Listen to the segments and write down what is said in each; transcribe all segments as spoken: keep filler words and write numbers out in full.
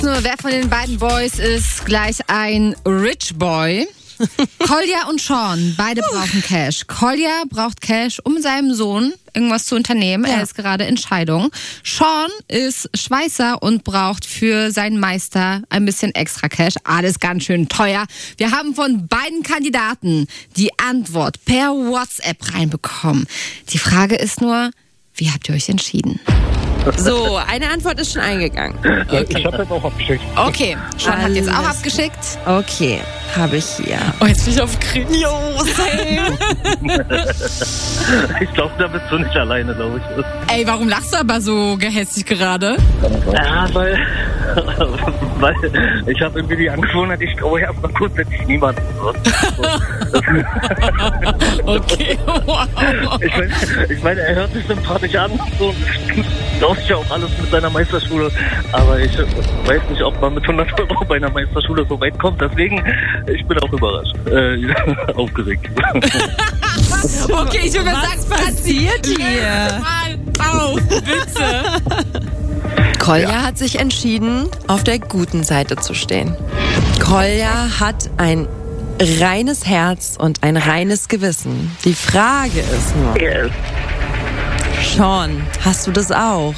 Nur wer von den beiden Boys ist gleich ein Rich Boy? Kolja und Sean, beide brauchen Cash. Kolja braucht Cash, um seinem Sohn irgendwas zu unternehmen. Ja. Er ist gerade in Scheidung. Sean ist Schweißer und braucht für seinen Meister ein bisschen extra Cash. Alles ganz schön teuer. Wir haben von beiden Kandidaten die Antwort per WhatsApp reinbekommen. Die Frage ist nur, wie habt ihr euch entschieden? So, eine Antwort ist schon eingegangen. Okay. Ich habe jetzt auch abgeschickt. Okay, Sean hat jetzt auch Alles abgeschickt. Okay, habe ich hier. Oh, jetzt bin ich auf Krieg. Ich glaube, da bist du nicht alleine, glaube ich. Ey, warum lachst du aber so gehässig gerade? Ja, weil, weil ich habe irgendwie die Angewohnheit, ich traue erst mal kurz, wenn ich niemanden so. Okay, wow. Ich meine, ich mein, er hört sich sympathisch an, so läuft ja auch alles mit seiner Meisterschule, aber ich weiß nicht, ob man mit hundert Euro bei einer Meisterschule so weit kommt, deswegen, ich bin auch überrascht, äh, aufgeregt. Okay, ich will mal sagen, Was passiert hier? mal auf, bitte. Kolja Ja. hat sich entschieden, auf der guten Seite zu stehen. Kolja hat ein reines Herz und ein reines Gewissen. Die Frage ist nur, Yes. Sean, hast du das auch?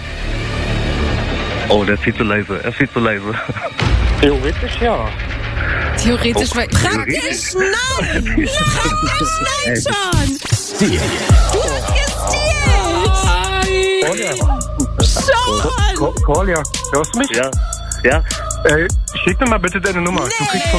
Oh, der ist viel zu leise, er ist viel zu leise. Theoretisch ja. Theoretisch, weil... Praktisch nein! Praktisch nein, Sean! Stil. Du hast gestealt! Sean! Kolja, hörst du mich? Ja, ja. Äh, schick mir mal bitte deine Nummer. Du kriegst von